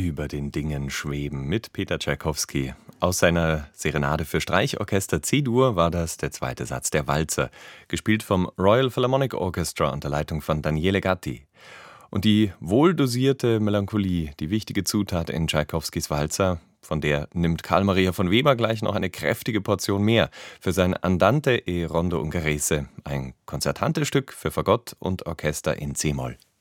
Über den Dingen schweben mit Peter Tschaikowski. Aus seiner Serenade für Streichorchester C-Dur war das der zweite Satz, der Walzer, gespielt vom Royal Philharmonic Orchestra unter Leitung von Daniele Gatti. Und die wohldosierte Melancholie, die wichtige Zutat in Tschaikowskis Walzer, von der nimmt Carl Maria von Weber gleich noch eine kräftige Portion mehr für sein Andante e Rondo Ungherese, ein konzertantes Stück für Fagott und Orchester in C-Moll.